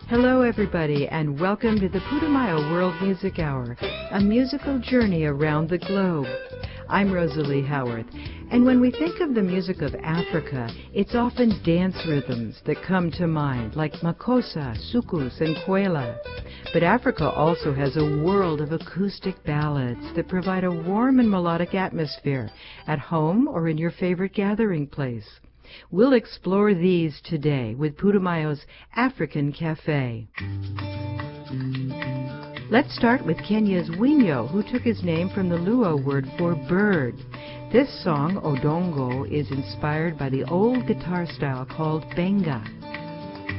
Hello everybody, and welcome to the Putumayo World Music Hour, a musical journey around the globe. I'm Rosalie Howarth, and when we think of the music of Africa, it's often dance rhythms that come to mind, like makossa, soukous, and kwela. But Africa also has a world of acoustic ballads that provide a warm and melodic atmosphere, at home or in your favorite gathering place. We'll explore these today with Putumayo's African Cafe. Let's start with Kenya's Winyo, who took his name from the Luo word for bird. This song, Odongo, is inspired by the old guitar style called benga.